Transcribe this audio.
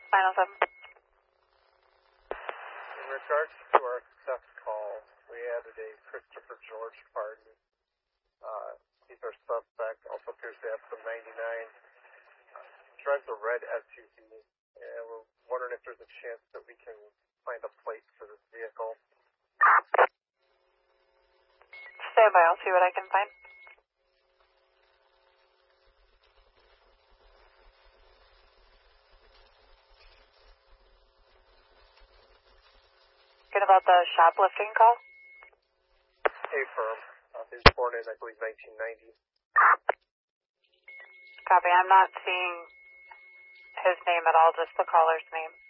907. In regards to our theft call, we added a Christopher George pardon. He's our suspect. Also appears to have some 99. Drives a red SUV, and we're wondering if there's a chance that we can find a plate for this vehicle. Stand by, I'll see what I can find. Good about the shoplifting call? A firm. He was born in, I believe, 1990. Copy, I'm not seeing his name at all, just the caller's name.